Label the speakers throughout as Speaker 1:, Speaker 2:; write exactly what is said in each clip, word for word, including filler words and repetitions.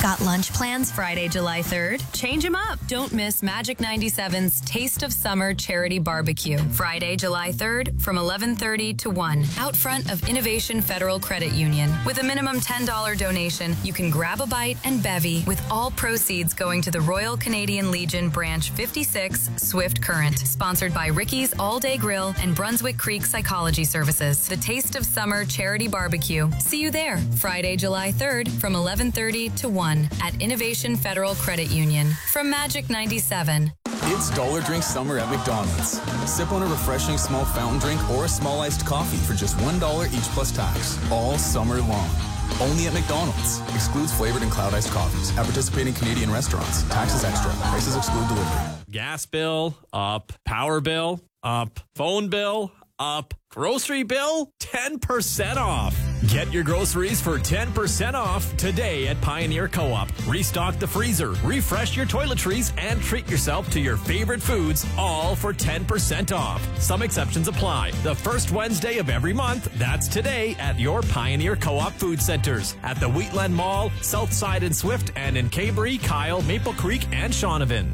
Speaker 1: Got lunch plans Friday, July third? Change them up. Don't miss Magic ninety-seven's Taste of Summer Charity Barbecue. Friday, July third from eleven thirty to one. Out front of Innovation Federal Credit Union. With a minimum ten dollars donation, you can grab a bite and bevy, with all proceeds going to the Royal Canadian Legion Branch fifty-six Swift Current. Sponsored by Ricky's All Day Grill and Brunswick Creek Psychology Services. The Taste of Summer Charity Barbecue. See you there. Friday, July third from eleven thirty to one at Innovation Federal Credit Union. From Magic ninety-seven.
Speaker 2: It's Dollar Drink Summer at McDonald's. Sip on a refreshing small fountain drink or a small iced coffee for just one dollar each plus tax. All summer long. Only at McDonald's. Excludes flavored and cloud iced coffees. At participating Canadian restaurants. Taxes extra. Prices exclude delivery.
Speaker 3: Gas bill, up. Power bill, up. Phone bill, up. Grocery bill, ten percent off. Get your groceries for ten percent off today at Pioneer Co-op. Restock the freezer, refresh your toiletries, and treat yourself to your favorite foods, all for ten percent off. Some exceptions apply. The first Wednesday of every month, that's today at your Pioneer Co-op food centers. At the Wheatland Mall, Southside and Swift, and in Cabery, Kyle, Maple Creek, and Shaunavon.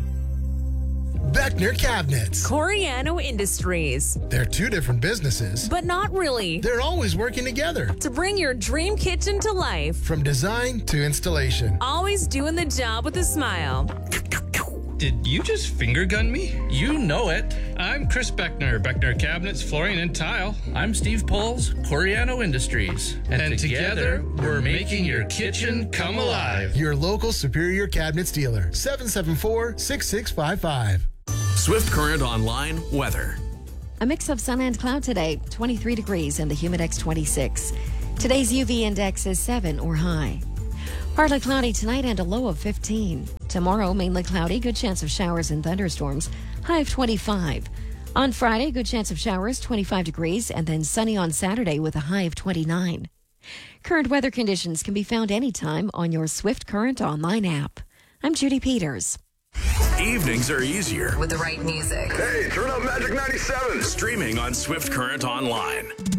Speaker 4: Beckner Cabinets.
Speaker 5: Coriano Industries.
Speaker 4: They're two different businesses,
Speaker 5: but not really.
Speaker 4: They're always working together
Speaker 5: to bring your dream kitchen to life.
Speaker 4: From design to installation.
Speaker 5: Always doing the job with a smile.
Speaker 6: Did you just finger gun me? You know it. I'm Chris Beckner, Beckner Cabinets, Flooring and Tile.
Speaker 7: I'm Steve Poles, Coriano Industries.
Speaker 6: And, and together, together, we're making your kitchen come alive.
Speaker 4: Your local Superior Cabinets dealer, seven seven four, six six five five.
Speaker 8: Swift Current Online weather.
Speaker 9: A mix of sun and cloud today, twenty-three degrees and the Humidex twenty-six. Today's U V index is seven or high. Partly cloudy tonight and a low of fifteen. Tomorrow, mainly cloudy, good chance of showers and thunderstorms, high of twenty-five. On Friday, good chance of showers, twenty-five degrees, and then sunny on Saturday with a high of twenty-nine. Current weather conditions can be found anytime on your Swift Current Online app. I'm Judy Peters.
Speaker 8: Evenings are easier
Speaker 10: with the right music.
Speaker 11: Hey, turn up Magic ninety-seven.
Speaker 8: Streaming on Swift Current Online.